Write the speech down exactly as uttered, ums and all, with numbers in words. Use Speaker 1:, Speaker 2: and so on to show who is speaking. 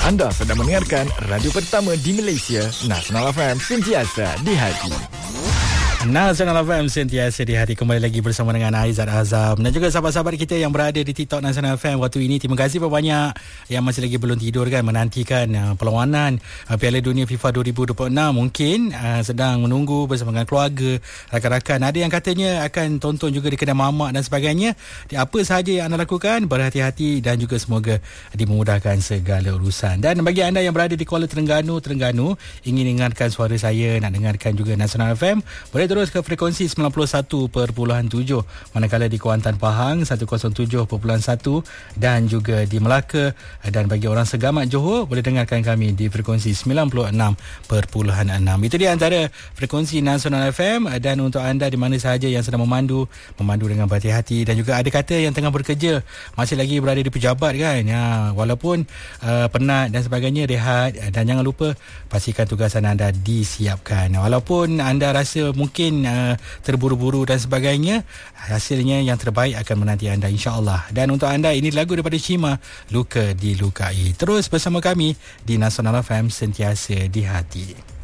Speaker 1: Anda sedang mendengarkan radio pertama di Malaysia, Nasional F M, sentiasa di hati.
Speaker 2: Nasional F M, sentiasa di hati. Kembali lagi bersama dengan Aizat Azam dan juga sahabat-sahabat kita yang berada di TikTok Nasional F M waktu ini. Terima kasih banyak yang masih lagi belum tidur kan, menantikan uh, perlawanan uh, Piala Dunia FIFA dua ribu dua puluh enam. Mungkin uh, sedang menunggu bersama dengan keluarga, rakan-rakan. Ada yang katanya akan tonton juga di kedai mamak dan sebagainya. Di apa sahaja yang anda lakukan, berhati-hati dan juga semoga dimudahkan segala urusan. Dan bagi anda yang berada di Kuala Terengganu, Terengganu ingin dengarkan suara saya, nak dengarkan juga Nasional F M, boleh terus ke frekuensi sembilan puluh satu perpuluhan tujuh, manakala di Kuantan Pahang seratus tujuh perpuluhan satu dan juga di Melaka. Dan bagi orang Segamat Johor boleh dengarkan kami di frekuensi sembilan puluh enam perpuluhan enam. Itu dia antara frekuensi Nasional F M. Dan untuk anda di mana sahaja yang sedang memandu, memandu dengan berhati-hati, dan juga ada kata yang tengah bekerja, masih lagi berada di pejabat kan ya, walaupun uh, penat dan sebagainya, rehat dan jangan lupa pastikan tugasan anda disiapkan. Walaupun anda rasa mungkin Mungkin uh, terburu-buru dan sebagainya, hasilnya yang terbaik akan menanti anda, insya-Allah. Dan untuk anda, ini lagu daripada Shima, Luka Dilukai. Terus bersama kami di Nasional F M, sentiasa di hati.